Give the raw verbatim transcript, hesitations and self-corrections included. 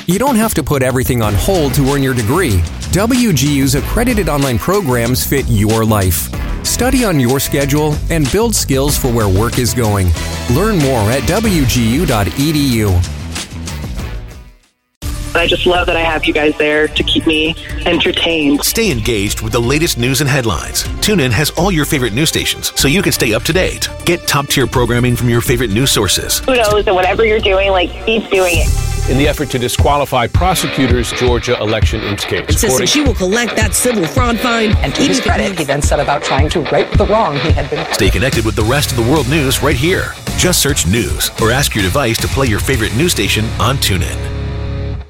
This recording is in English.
You don't have to put everything on hold to earn your degree. W G U's accredited online programs fit your life. Study on your schedule and build skills for where work is going. Learn more at w g u dot e d u. I just love that I have you guys there to keep me entertained. Stay engaged with the latest news and headlines. TuneIn has all your favorite news stations, so you can stay up to date. Get top-tier programming from your favorite news sources. Who knows that whatever you're doing, like, keep doing it. In the effort to disqualify prosecutors' Georgia election instigates. Insisting she will collect that civil fraud fine. And to his credit, he then set about trying to right the wrong he had been. Stay connected with the rest of the world news right here. Just search news or ask your device to play your favorite news station on TuneIn.